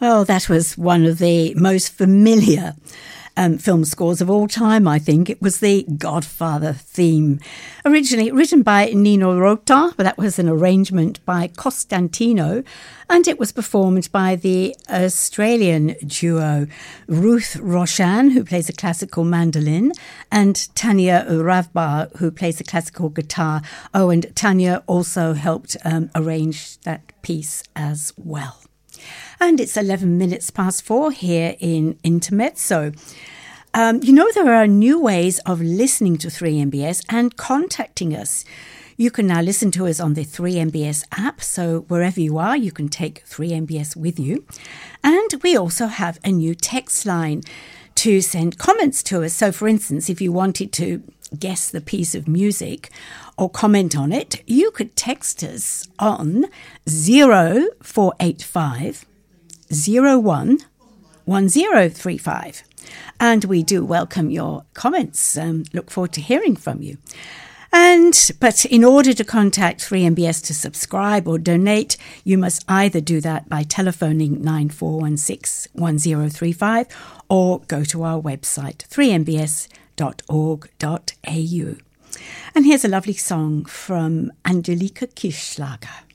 Well, that was one of the most familiar film scores of all time, I think. It was the Godfather theme, originally written by Nino Rota, but that was an arrangement by Costantino, and it was performed by the Australian duo Ruth Roshan, who plays a classical mandolin, and Tanya Ravbar, who plays a classical guitar. Oh, and Tanya also helped arrange that piece as well. And it's 11 minutes past 4 here in Intermezzo. There are new ways of listening to 3MBS and contacting us. You can now listen to us on the 3MBS app, so wherever you are, you can take 3MBS with you. And we also have a new text line to send comments to us. So, for instance, if you wanted to guess the piece of music or comment on it, you could text us on 0485 01 1035. And we do welcome your comments. Look forward to hearing from you. But in order to contact 3MBS to subscribe or donate, you must either do that by telephoning 9416 1035 or go to our website 3mbs.org.au. And here's a lovely song from Angelika Kirchschlager.